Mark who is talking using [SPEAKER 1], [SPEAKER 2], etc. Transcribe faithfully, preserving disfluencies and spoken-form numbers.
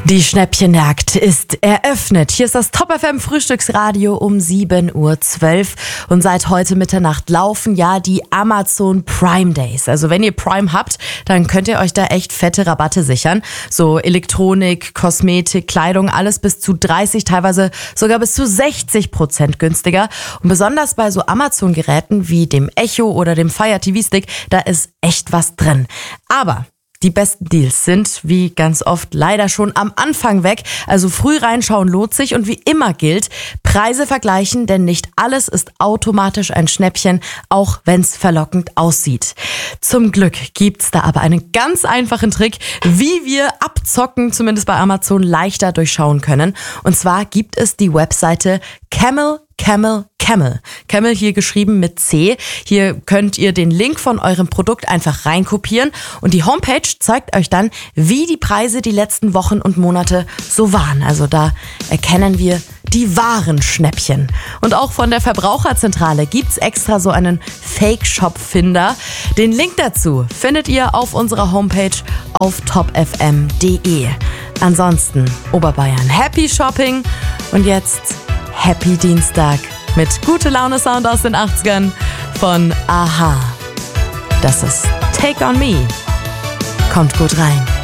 [SPEAKER 1] Die Schnäppchenjagd ist eröffnet. Hier ist das Top F M Frühstücksradio um sieben Uhr zwölf. Und seit heute Mitternacht laufen ja die Amazon Prime Days. Also wenn ihr Prime habt, dann könnt ihr euch da echt fette Rabatte sichern. So Elektronik, Kosmetik, Kleidung, alles bis zu dreißig, teilweise sogar bis zu sechzig Prozent günstiger. Und besonders bei so Amazon-Geräten wie dem Echo oder dem Fire T V-Stick, da ist echt was drin. Aber die besten Deals sind, wie ganz oft, leider schon am Anfang weg. Also früh reinschauen lohnt sich und wie immer gilt, Preise vergleichen, denn nicht alles ist automatisch ein Schnäppchen, auch wenn es verlockend aussieht. Zum Glück gibt's da aber einen ganz einfachen Trick, wie wir Abzocken, zumindest bei Amazon, leichter durchschauen können. Und zwar gibt es die Webseite Camel Camel Camel. Camel hier geschrieben mit C. Hier könnt ihr den Link von eurem Produkt einfach reinkopieren und die Homepage zeigt euch dann, wie die Preise die letzten Wochen und Monate so waren. Also da erkennen wir die wahren Schnäppchen. Und auch von der Verbraucherzentrale gibt's extra so einen Fake-Shop-Finder. Den Link dazu findet ihr auf unserer Homepage auf top f m punkt d e. Ansonsten, Oberbayern, Happy Shopping und jetzt Happy Dienstag mit gute Laune Sound aus den achtzigern von Aha. Das ist Take on Me. Kommt gut rein.